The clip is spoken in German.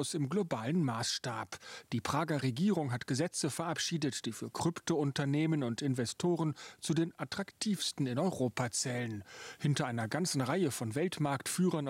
Chaos im globalen Maßstab. Die Prager Regierung hat Gesetze verabschiedet, die für Kryptounternehmen und Investoren zu den attraktivsten in Europa zählen. Hinter einer ganzen Reihe von Weltmarktführern